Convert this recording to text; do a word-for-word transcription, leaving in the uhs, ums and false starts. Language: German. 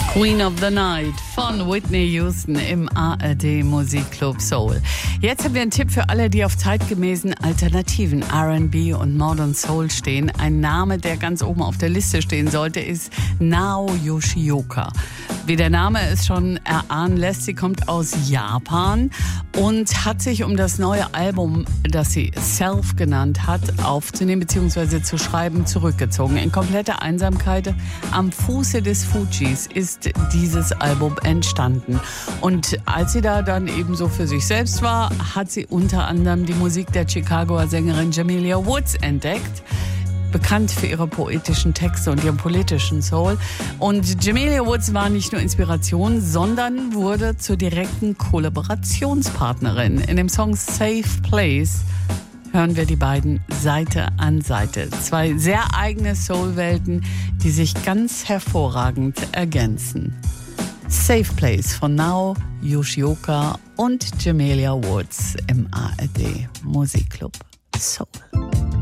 Queen of the Night von Whitney Houston im A R D Musikclub Soul. Jetzt haben wir einen Tipp für alle, die auf zeitgemäßen alternativen R and B und Modern Soul stehen. Ein Name, der ganz oben auf der Liste stehen sollte, ist Nao Yoshioka. Wie der Name es schon erahnen lässt, sie kommt aus Japan und hat sich, um das neue Album, das sie Self genannt hat, aufzunehmen bzw. zu schreiben, zurückgezogen. In kompletter Einsamkeit am Fuße des Fujis ist dieses Album entstanden. Und als sie da dann eben so für sich selbst war, hat sie unter anderem die Musik der Chicagoer Sängerin Jamelia Woods entdeckt. Bekannt für ihre poetischen Texte und ihren politischen Soul. Und Jamelia Woods war nicht nur Inspiration, sondern wurde zur direkten Kollaborationspartnerin. In dem Song Safe Place hören wir die beiden Seite an Seite. Zwei sehr eigene Soul-Welten, die sich ganz hervorragend ergänzen. Safe Place von Nao Yoshioka und Jamelia Woods im A R D Musikclub Soul.